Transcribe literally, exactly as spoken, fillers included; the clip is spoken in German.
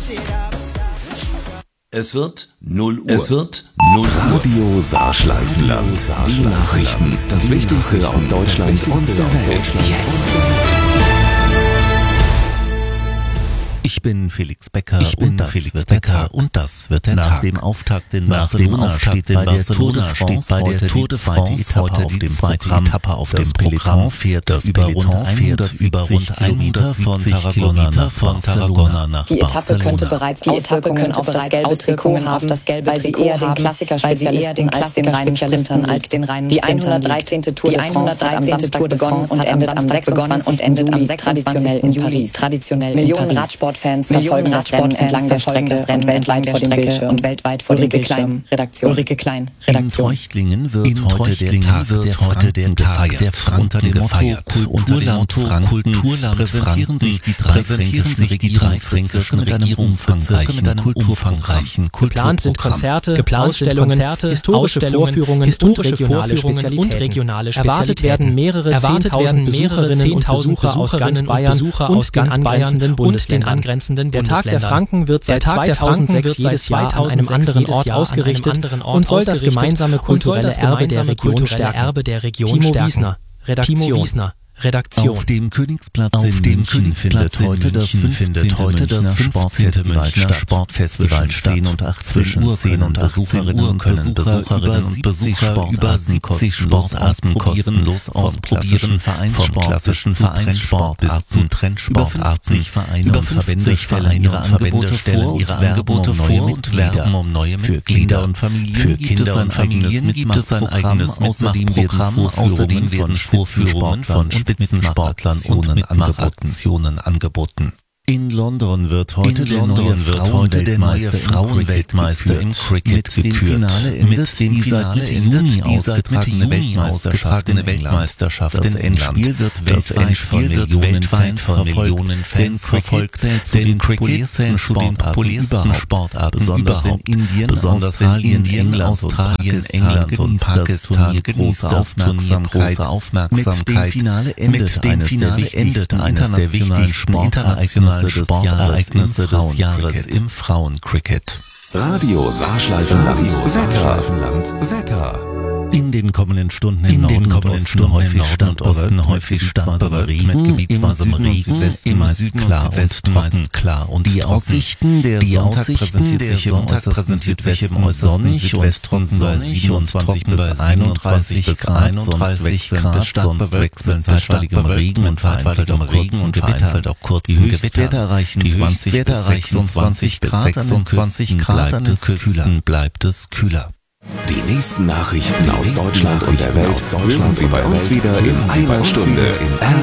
Es wird null Uhr. Es wird null Uhr. Radio Saarschleifenland. Die Nachrichten. Das Wichtigste aus Deutschland und der Welt. Jetzt. Ich bin Felix Becker. Ich bin und das Felix wird Becker der Tag. und das wird der Nach Tag. dem Auftakt in Nach dem Barcelona Auftakt steht in bei der Barcelona Tour de steht bei der France Tour de heute die France zweite heute Etappe auf die dem zweite Programm. Etappe auf Das dem Peloton Programm. fährt Das über Peloton rund fährt über rund hundertsiebzig hundertsiebzig Kilometer von Tarragona nach Die Etappe Barcelona. könnte bereits die Etappe könnte auf das gelbe Trikot haben, das gelbe weil sie eher den Klassiker-Spezialisten als den reinen Sprintern als den reinen Die hundertdreizehnte Tour de France hat am Samstag begonnen und endet am sechsundzwanzigsten und endet am sechsundzwanzigsten Juli. Traditionell Millionen Radsportfans verfolgen das Rennen entlang der Strecke und weltweit vor dem Bildschirm und weltweit vor dem Bildschirm. Redaktion. Ulrike Klein, Redaktion. In Treuchtlingen wird In heute Treuchtlingen der Tag wird der heute der Franken Tag gefeiert. der Franken Unter dem Motto gefeiert. Unter dem Kulturland Motto Franken Kulturland präsentieren sich die drei präsentieren sich die drei fränkischen Regierungsbezirke mit einem umfangreichen Geplant sind Kulturprogramm. Konzerte, Geplant Ausstellungen, sind Konzerte, historische Ausstellungen, Vorführungen historische und regionale Vorführungen Spezialitäten. und regionale Erwartet Spezialitäten. werden mehrere Erwartet zehntausend werden mehrere Besucherinnen und zehntausend Besucher aus ganz Besucherinnen und Bayern Besucher und aus den ganz Bayern angrenzenden und den Bundesländern. angrenzenden Der Tag der Bundesländern. Franken wird seit Der Tag der Franken zweitausendsechs wird seit jedes Jahr an einem zweitausendsechs anderen jedes Ort Jahr an einem ausgerichtet anderen Ort und soll das ausgerichtet gemeinsame und soll kulturelle das Erbe der gemeinsame Region kulturelle stärken. Erbe der Region Timo stärken. Wiesner, Redaktion. Timo Wiesner, Redaktion. Auf dem Königsplatz Auf in dem München Königsplatz findet in heute das München findet heute das fünfzehnte Münchner Sportfestival statt. zehn und achtzehn Zwischen Uhr zehn und achtzehn Uhr können Besucherinnen und Besucher über siebzig Sportarten kostenlos ausprobieren, vom klassischen Vereinssport bis zu Trendsportarten. Über fünfzig Vereine und Verbände stellen ihre Angebote vor und werben um neue Mitglieder. Und Für Kinder und Familien gibt es ein eigenes Mitmachprogramm. Außerdem werden Vorführungen von Spitzensportlern und Mitmachaktionen angeboten. In London wird heute In der London neue wird heute der neue Frauenweltmeister im Cricket gekürt. Mit dem Finale endet die seit Mitte Juni ausgetragene Weltmeisterschaft in England. Das Endspiel wird weltweit von Millionen Fans verfolgt, denn Cricket zählt zu den populärsten Sportarten überhaupt. Besonders in Indien, Australien, England und Pakistan genießt das Turnier große Aufmerksamkeit. Mit dem Finale endet eines der wichtigsten internationalen Sportereignisse des Jahres im Frauencricket. Radio Saarschleifenland. Wetter. Wetter. In den kommenden Stunden In im den Norden und kommenden Osten Stunden häufig im Norden stark und Osten bewölkt, häufig stark bewölkt, mit gebietsweisem im Regen, Süden und Südwesten im meist Süden und klar und Südwesten trocken. meist klar und Die trocken. Aussichten der Die Sonntag Aussichten präsentiert der sich im Sonntag äußersten präsentiert sich im Südwesten äußersten sonnig, Südwesten Westtrocken bei sonnig, siebenundzwanzig trocken bis bei einunddreißig bis Grad, einunddreißig sonst Grad, wechselnd sonst bewölkt wechselnd mit starkem stark Regen und zeitweiligem vereinzeltem Regen Regen und und vereinzelt auch kurzem Die Gewitter. Höchstwerte erreichen Die zwanzig Höchstwerte bis erreichen sechsundzwanzig bis Grad, an den sechsundzwanzig Küsten Grad, an den bleibt es kühler. Küsten bleibt es kühler. Die nächsten Nachrichten aus nächsten Deutschland und der Welt Nachrichten aus hören Sie bei uns wieder in einer Stunde.